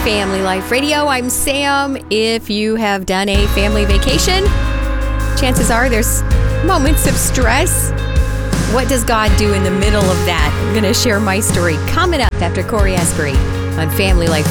Family Life Radio. I'm Sam. If you have done a family vacation, chances are there's moments of stress. What does God do in the middle of that? I'm going to share my story coming up after Corey Asbury on Family Life